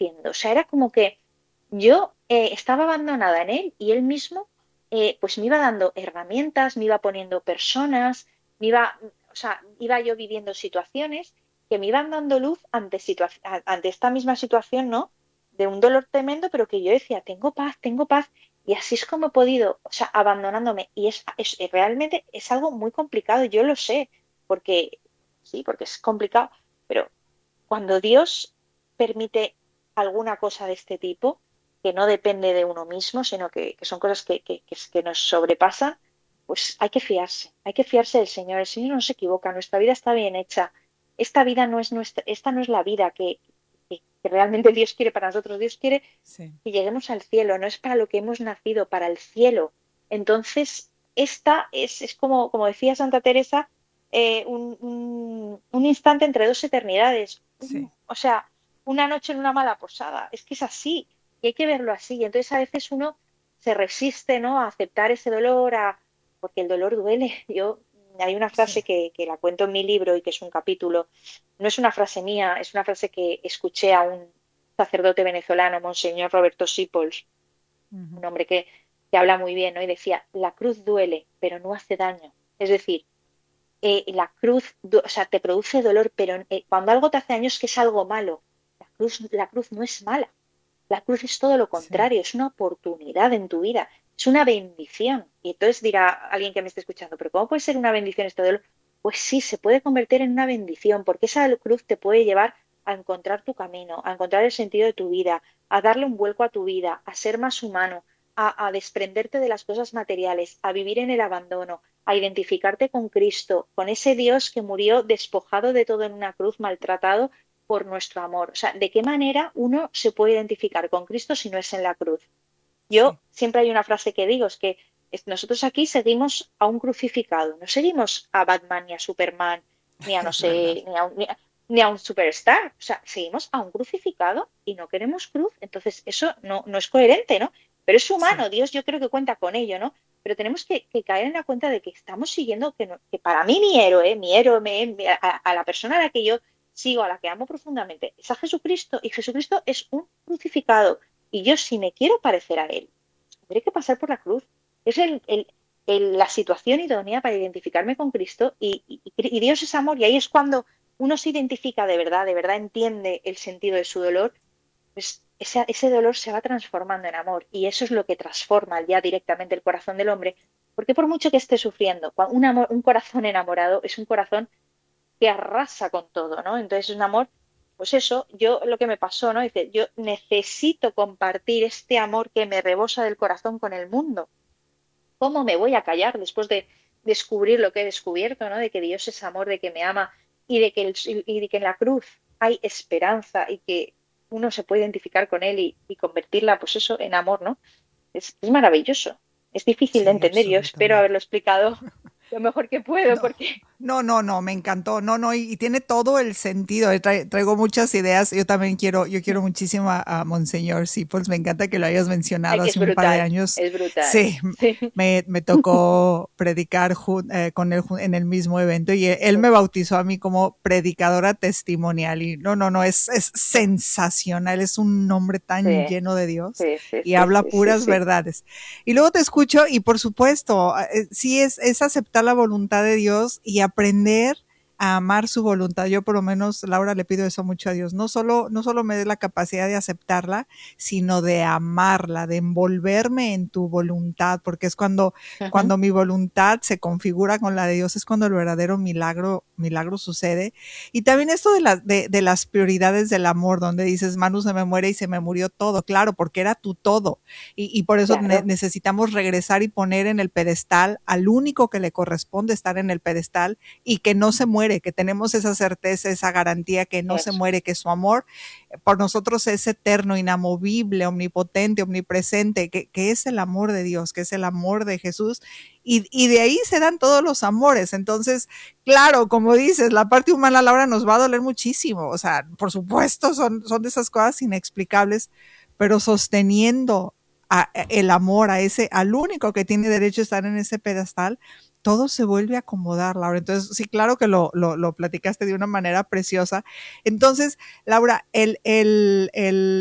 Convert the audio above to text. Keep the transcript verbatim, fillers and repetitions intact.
haciendo? O sea, era como que yo eh, estaba abandonada en él y él mismo eh, pues me iba dando herramientas, me iba poniendo personas, me iba, o sea, iba yo viviendo situaciones que me iban dando luz ante, situa- a- ante esta misma situación, ¿no? De un dolor tremendo, pero que yo decía, tengo paz, tengo paz. Y así es como he podido, o sea, abandonándome. Y es, es realmente es algo muy complicado, yo lo sé, porque sí, porque es complicado, pero cuando Dios permite alguna cosa de este tipo, que no depende de uno mismo, sino que, que son cosas que, que, que, que nos sobrepasan, pues hay que fiarse, hay que fiarse del Señor. El Señor no se equivoca, nuestra vida está bien hecha. Esta vida no es nuestra, esta no es la vida que, que, que realmente Dios quiere para nosotros. Dios quiere Sí, que lleguemos al cielo, no es para lo que hemos nacido, para el cielo. Entonces, esta es, es como, como decía Santa Teresa, eh, un, un, un instante entre dos eternidades. sí, Un- o sea, una noche en una mala posada. Es que es así y hay que verlo así. Y entonces a veces uno se resiste, ¿no? A aceptar ese dolor, a... porque el dolor duele. Yo, hay una sí. frase que, que la cuento en mi libro y que es un capítulo. No es una frase mía, es una frase que escuché a un sacerdote venezolano, Monseñor Roberto Sipols, Ujú. un hombre que, que habla muy bien, ¿no? Y decía, la cruz duele, pero no hace daño. Es decir, eh, la cruz, du- o sea, te produce dolor, pero eh, cuando algo te hace daño es que es algo malo. La cruz, la cruz no es mala. La cruz es todo lo Sí, contrario, es una oportunidad en tu vida, es una bendición. Y entonces dirá alguien que me esté escuchando, pero ¿cómo puede ser una bendición este dolor? Pues sí, se puede convertir en una bendición, porque esa cruz te puede llevar a encontrar tu camino, a encontrar el sentido de tu vida, a darle un vuelco a tu vida, a ser más humano, a, a desprenderte de las cosas materiales, a vivir en el abandono, a identificarte con Cristo, con ese Dios que murió despojado de todo en una cruz, maltratado por nuestro amor. O sea, ¿de qué manera uno se puede identificar con Cristo si no es en la cruz? sí. Yo siempre hay una frase que digo, es que es- nosotros aquí seguimos a un crucificado, no seguimos a Batman ni a Superman, ni a no Es verdad. sé, ni a un, ni a- ni a un superstar. O sea, seguimos a un crucificado y no queremos cruz. Entonces, eso no, no es coherente, ¿no? Pero es Sí, humano, Dios yo creo que cuenta con ello, ¿no? Pero tenemos que, que caer en la cuenta de que estamos siguiendo, que, no- que para mí mi héroe, mi héroe, me- me- a, a la persona a la que yo sigo, a la que amo profundamente, es a Jesucristo. Y Jesucristo es un crucificado. Y yo, si me quiero parecer a Él, tendré que pasar por la cruz. Es el, el- el- la situación idónea para identificarme con Cristo y, y- y Dios es amor. Y ahí es cuando uno se identifica de verdad, de verdad entiende el sentido de su dolor, pues ese, ese dolor se va transformando en amor. Y eso es lo que transforma ya directamente el corazón del hombre. Porque por mucho que esté sufriendo, cua- un, amor- un corazón enamorado es un corazón que arrasa con todo, ¿no? Entonces es un amor, pues eso, yo lo que me pasó, ¿no? Dice, yo necesito compartir este amor que me rebosa del corazón con el mundo. ¿Cómo me voy a callar después de descubrir lo que he descubierto, ¿no? De que Dios es amor, de que me ama y de que, el- y de que en la cruz hay esperanza y que uno se puede identificar con él y, y convertirla, pues eso, en amor, ¿no? Es, es maravilloso. Es difícil de sí, entender. Yo espero absolutamente. haberlo explicado lo mejor que puedo No, porque no, no, no, me encantó. No, no, y, y tiene todo el sentido. Eh, trae- traigo muchas ideas. Yo también quiero, yo quiero muchísimo a, a Monseñor Sipols. Me encanta que lo hayas hay mencionado que hace es un par de brutal, años. es brutal. Sí, m- Sí. me, me tocó predicar jun- eh, con él jun- en el mismo evento y él, él Sí, me bautizó a mí como predicadora testimonial. Y no, no, no, es, es sí, sensacional. Es un nombre tan sí, lleno de Dios sí, sí, y sí, habla sí, sí, puras sí. verdades. Y luego te escucho y por supuesto, eh, sí es, es aceptar la voluntad de Dios y aprender a amar su voluntad. Yo por lo menos, Laura, le pido eso mucho a Dios. No solo, no solo me dé la capacidad de aceptarla, sino de amarla, de envolverme en tu voluntad, porque es cuando, Ujú. cuando mi voluntad se configura con la de Dios, es cuando el verdadero milagro, milagro sucede. Y también esto de, la, de, de las prioridades del amor, donde dices, Manu se me muere y se me murió todo, claro, porque era tu todo. Y, y por eso ne- Claro, necesitamos regresar y poner en el pedestal al único que le corresponde estar en el pedestal y que no se muere, que tenemos esa certeza, esa garantía que no se eso. muere, que su amor por nosotros es eterno, inamovible, omnipotente, omnipresente, que, que es el amor de Dios, que es el amor de Jesús. Y, y de ahí se dan todos los amores. Entonces, claro, como dices, la parte humana, Laura, nos va a doler muchísimo. O sea, por supuesto, son, son de esas cosas inexplicables, pero sosteniendo a, a el amor a ese, al único que tiene derecho a estar en ese pedestal, todo se vuelve a acomodar, Laura. Entonces, sí, claro que lo, lo, lo platicaste de una manera preciosa. Entonces, Laura, el, el, el